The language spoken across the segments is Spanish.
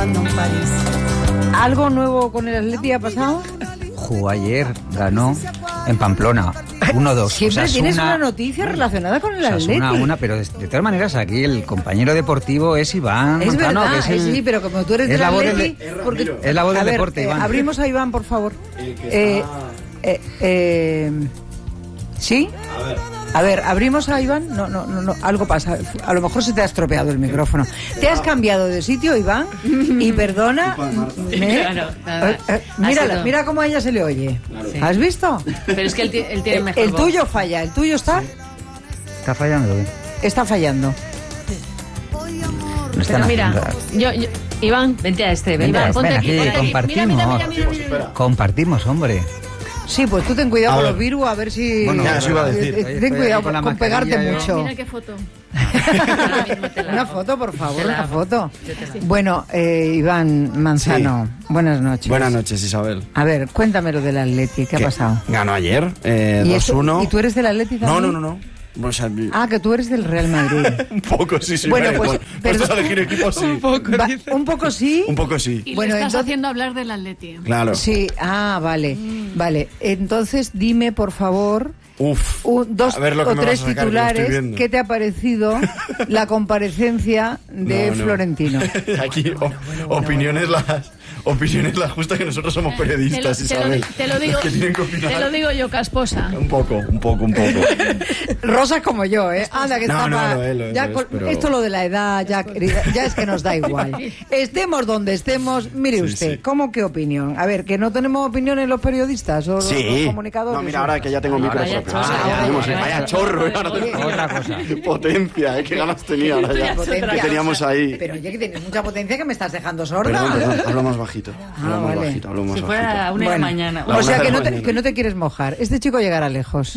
flipando en París. ¿Algo nuevo con el Atleti ha pasado? Jugó ayer, ganó en Pamplona, 1-2. Siempre tienes una noticia relacionada con el Atleti. Pero de todas maneras aquí el compañero deportivo es Iván Es Manzano, verdad, que es el, sí, pero como tú eres es del la voz Atleti... es la voz del deporte, Iván. Abrimos a Iván, por favor. ¿Sí? A ver, abrimos a Iván. No, algo pasa. A lo mejor se te ha estropeado el micrófono. ¿Te has cambiado de sitio, Iván? Y perdona. Mira cómo a ella se le oye. Sí. ¿Has visto? Pero es que él tiene mejor el voz. tuyo falla. ¿El tuyo está? Está fallando. Está fallando. No pero mira, Iván, vente a este. Iván, ponte aquí. Compartimos. Mira. Compartimos, hombre. Sí, pues tú ten cuidado con los virus, a ver si... Bueno, ya eso iba a decir. Ten cuidado con pegarte mucho. Mira qué foto. Una foto, por favor, una foto. Bueno, Iván Manzano, buenas noches. Buenas noches, Isabel. A ver, cuéntame lo del Atleti, ¿qué ha pasado? Ganó ayer, 2-1. ¿Y tú eres del Atleti también? No. O sea, que tú eres del Real Madrid. un poco, sí. Bueno, pues... Puestos a elegir equipos, sí. Un poco sí. Un poco sí. Y bueno, estás haciendo hablar del Atleti. Claro. Sí, vale. Vale, entonces dime, por favor... dos o tres titulares. ¿Qué te ha parecido la comparecencia de Florentino? Aquí, opiniones las justas, que nosotros somos periodistas, Isabel. Te lo digo yo, casposa. Un poco. Rosa como yo, ¿eh? Anda, que pero... Esto lo de la edad, ya es que nos da igual. Estemos donde estemos, mire usted, ¿cómo qué opinión? A ver, ¿que no tenemos opinión en los periodistas o los comunicadores? No, mira, ahora que ya tengo micro propio. Vaya chorro, otra cosa. Potencia, qué ganas tenía ahora ya. Que teníamos ahí. Pero oye, que tienes mucha potencia que me estás dejando sorda. Perdón, hablo más bajito. Si fuera a 1 de la mañana. O sea, que no te quieres mojar. Este chico llegará lejos.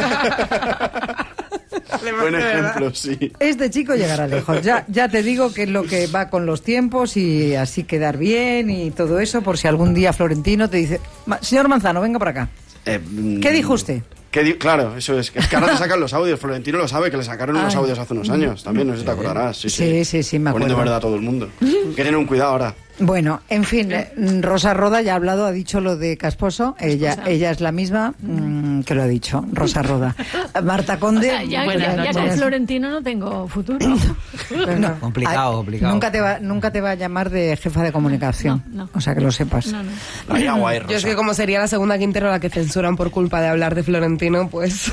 Buen ejemplo, sí. Este chico llegará lejos. Ya te digo que es lo que va con los tiempos y así quedar bien y todo eso, por si algún día Florentino te dice: señor Manzano, venga para acá. ¿Qué dijo usted? Claro, eso es que ahora te sacan los audios. Florentino lo sabe, que le sacaron unos audios hace unos años. También, no sé si te acordarás. Sí, me acuerdo. Poniendo verdad a todo el mundo. Que tienen un cuidado ahora. Bueno, en fin, Rosa Roda ya ha hablado, ha dicho lo de Casposo. Ella es la misma que lo ha dicho, Rosa Roda. Marta Conde... O sea, ya con Florentino no tengo futuro. No. Complicado. Nunca te va a llamar de jefa de comunicación. No. O sea, que lo sepas. No. Yo es que como sería la segunda Quintero la que censuran por culpa de hablar de Florentino, pues...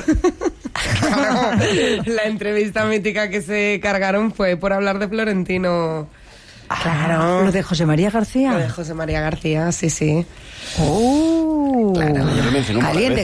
La entrevista mítica que se cargaron fue por hablar de Florentino. Claro. ¿Lo de José María García? Lo de José María García, sí. Claro. Caliente.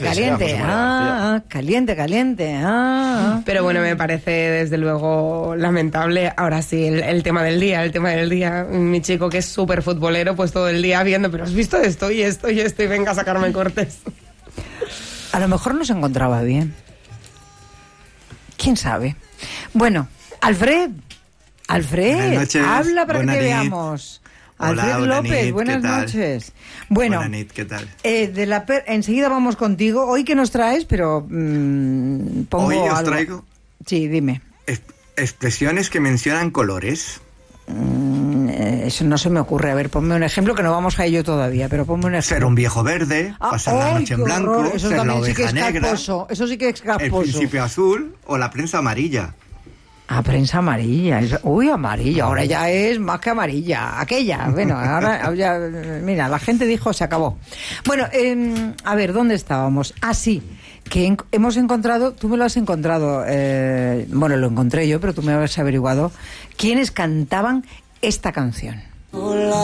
Caliente. Pero bueno, me parece desde luego lamentable. Ahora sí, el tema del día. Mi chico, que es súper futbolero, pues todo el día viendo, pero has visto esto y venga a sacarme cortes. A lo mejor no se encontraba bien. ¿Quién sabe? Bueno, Alfred, habla para que veamos. Alfred López, buenas noches. Bueno, ¿qué tal? Enseguida vamos contigo. Hoy, ¿qué nos traes? Pero pongo hoy os algo. traigo... Sí, dime. Expresiones que mencionan colores. Eso no se me ocurre. A ver, ponme un ejemplo, que no vamos a ello todavía, pero ponme un ejemplo. Ser un viejo verde, pasar la noche en blanco, eso ser la sí que oveja es negra, casposo. Eso sí que es casposo. El principio azul o la prensa amarilla. Prensa amarilla. Amarilla. Ahora ya es más que amarilla. Aquella. Bueno, ahora ya... Mira, la gente dijo, se acabó. Bueno, a ver, ¿dónde estábamos? Sí, que hemos encontrado... Tú me lo has encontrado... bueno, lo encontré yo, pero tú me lo has averiguado. ¿Quiénes cantaban esta canción?